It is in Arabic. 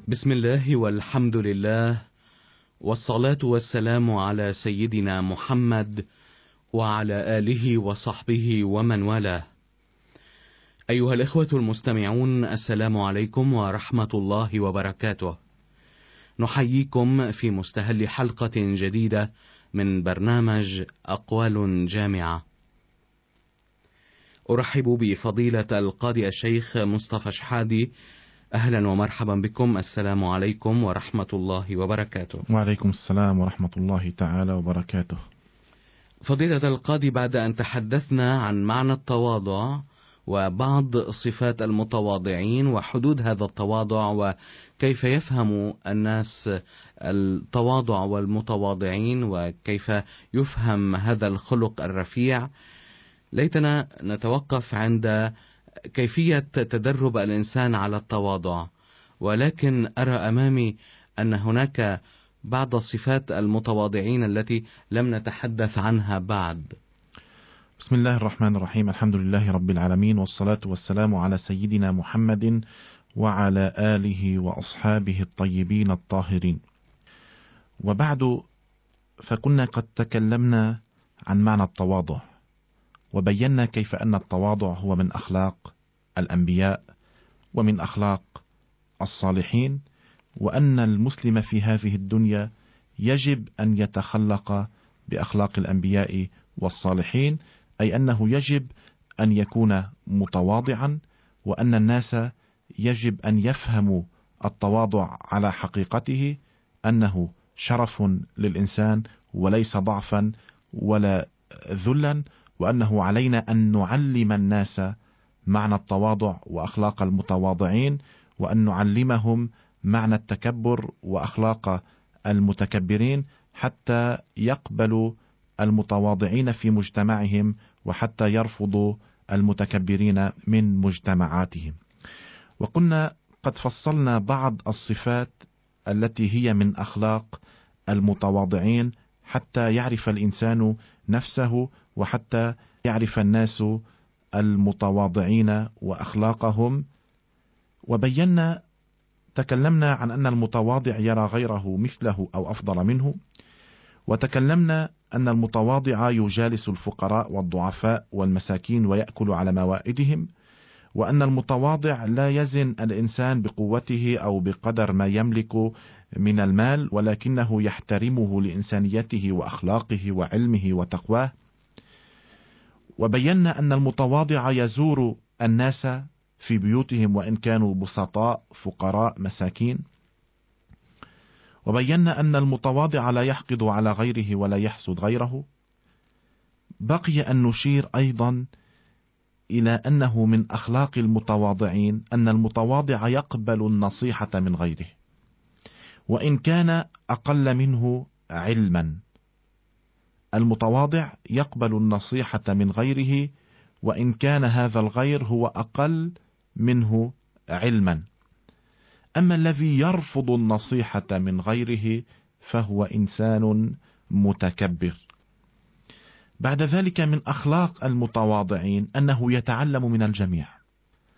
بسم الله والحمد لله، والصلاة والسلام على سيدنا محمد وعلى آله وصحبه ومن والاه. أيها الإخوة المستمعون، السلام عليكم ورحمة الله وبركاته. نحييكم في مستهل حلقة جديدة من برنامج أقوال جامعة. أرحب بفضيلة القاضي الشيخ مصطفى شحادي. أهلا ومرحبا بكم. السلام عليكم ورحمة الله وبركاته. وعليكم السلام ورحمة الله تعالى وبركاته. فضيلة القاضي، بعد أن تحدثنا عن معنى التواضع وبعض صفات المتواضعين وحدود هذا التواضع وكيف يفهم الناس التواضع والمتواضعين وكيف يفهم هذا الخلق الرفيع، ليتنا نتوقف عند كيفية تدرب الإنسان على التواضع، ولكن أرى أمامي أن هناك بعض صفات المتواضعين التي لم نتحدث عنها بعد. بسم الله الرحمن الرحيم، الحمد لله رب العالمين، والصلاة والسلام على سيدنا محمد وعلى آله وأصحابه الطيبين الطاهرين. وبعد، فكنا قد تكلمنا عن معنى التواضع، وبينا كيف أن التواضع هو من أخلاق الأنبياء ومن أخلاق الصالحين، وأن المسلم في هذه الدنيا يجب أن يتخلق بأخلاق الأنبياء والصالحين، أي أنه يجب أن يكون متواضعا، وأن الناس يجب أن يفهموا التواضع على حقيقته، أنه شرف للإنسان وليس ضعفا ولا ذلا، وأنه علينا أن نعلم الناس معنى التواضع وأخلاق المتواضعين، وأن نعلمهم معنى التكبر وأخلاق المتكبرين، حتى يقبلوا المتواضعين في مجتمعهم وحتى يرفضوا المتكبرين من مجتمعاتهم. وقلنا قد فصلنا بعض الصفات التي هي من أخلاق المتواضعين حتى يعرف الإنسان نفسه، وحتى يعرف الناس المتواضعين وأخلاقهم. وبينا تكلمنا عن أن المتواضع يرى غيره مثله أو أفضل منه، وتكلمنا أن المتواضع يجالس الفقراء والضعفاء والمساكين ويأكل على موائدهم، وأن المتواضع لا يزن الإنسان بقوته أو بقدر ما يملك من المال، ولكنه يحترمه لإنسانيته وأخلاقه وعلمه وتقواه. وبينا أن المتواضع يزور الناس في بيوتهم وإن كانوا بسطاء فقراء مساكين. وبينا أن المتواضع لا يحقد على غيره ولا يحسد غيره. بقي أن نشير أيضا إلى أنه من أخلاق المتواضعين أن المتواضع يقبل النصيحة من غيره وإن كان أقل منه علما. المتواضع يقبل النصيحة من غيره وإن كان هذا الغير هو أقل منه علما. أما الذي يرفض النصيحة من غيره فهو إنسان متكبر. بعد ذلك من أخلاق المتواضعين أنه يتعلم من الجميع،